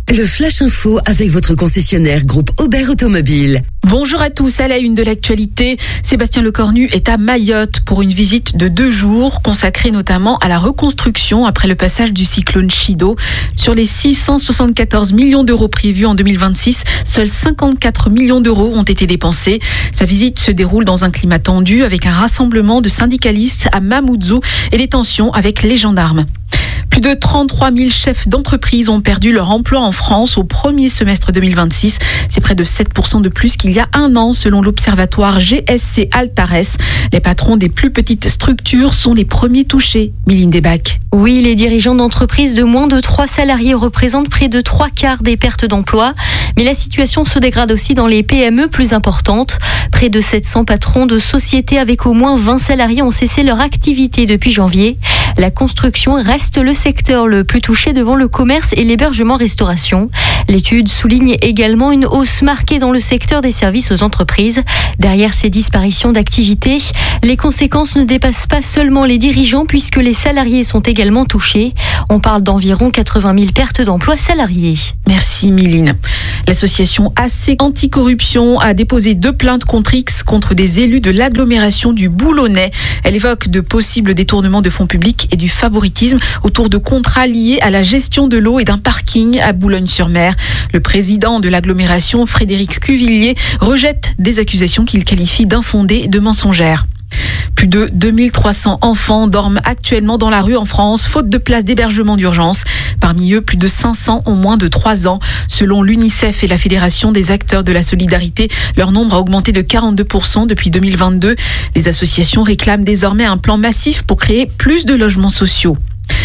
Le Flash Info avec votre concessionnaire groupe Aubert Automobile. Bonjour à tous, à la une de l'actualité, Sébastien Lecornu est à Mayotte pour une visite de 2 jours consacrée notamment à la reconstruction après le passage du cyclone Chido. Sur les 674 millions d'euros prévus en 2026, seuls 54 millions d'euros ont été dépensés. Sa visite se déroule dans un climat tendu avec un rassemblement de syndicalistes à Mamoudzou et des tensions avec les gendarmes. Plus de 33 000 chefs d'entreprise ont perdu leur emploi en France au premier semestre 2026. C'est près de 7% de plus qu'il y a un an, selon l'observatoire GSC Altares. Les patrons des plus petites structures sont les premiers touchés. Méline Desbacs. Oui, les dirigeants d'entreprises de moins de 3 salariés représentent près de 3/4 des pertes d'emploi. Mais la situation se dégrade aussi dans les PME plus importantes. Près de 700 patrons de sociétés avec au moins 20 salariés ont cessé leur activité depuis janvier. La construction reste le secteur le plus touché devant le commerce et l'hébergement-restauration. L'étude souligne également une hausse marquée dans le secteur des services aux entreprises. Derrière ces disparitions d'activité, les conséquences ne dépassent pas seulement les dirigeants puisque les salariés sont également touchés. On parle d'environ 80 000 pertes d'emplois salariés. Merci Méline. L'association AC Anticorruption a déposé 2 plaintes contre X contre des élus de l'agglomération du Boulonnais. Elle évoque de possibles détournements de fonds publics et du favoritisme autour de contrats liés à la gestion de l'eau et d'un parking à Boulogne-sur-Mer. Le président de l'agglomération, Frédéric Cuvillier, rejette des accusations qu'il qualifie d'infondées et de mensongères. Plus de 2300 enfants dorment actuellement dans la rue en France, faute de places d'hébergement d'urgence. Parmi eux, plus de 500 ont moins de 3 ans. Selon l'UNICEF et la Fédération des acteurs de la solidarité, leur nombre a augmenté de 42% depuis 2022. Les associations réclament désormais un plan massif pour créer plus de logements sociaux.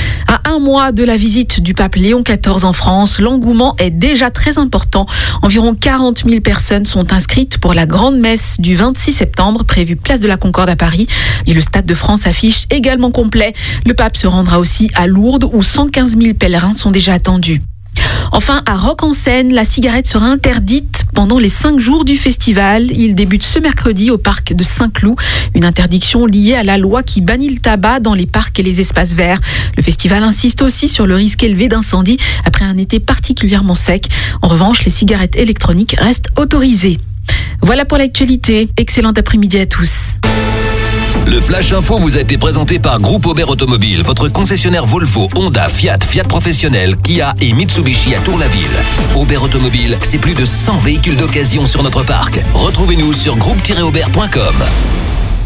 À 1 mois de la visite du pape Léon XIV en France, l'engouement est déjà très important. Environ 40 000 personnes sont inscrites pour la grande messe du 26 septembre, prévue place de la Concorde à Paris. Et le Stade de France affiche également complet. Le pape se rendra aussi à Lourdes où 115 000 pèlerins sont déjà attendus. Enfin, à Rock-en-Seine, la cigarette sera interdite pendant les 5 jours du festival. Il débute ce mercredi au parc de Saint-Cloud. Une interdiction liée à la loi qui bannit le tabac dans les parcs et les espaces verts. Le festival insiste aussi sur le risque élevé d'incendie après un été particulièrement sec. En revanche, les cigarettes électroniques restent autorisées. Voilà pour l'actualité. Excellent après-midi à tous. Le Flash Info vous a été présenté par Groupe Aubert Automobile, votre concessionnaire Volvo, Honda, Fiat, Fiat Professionnel, Kia et Mitsubishi à Tour-la-Ville. Aubert Automobile, c'est plus de 100 véhicules d'occasion sur notre parc. Retrouvez-nous sur groupe-aubert.com.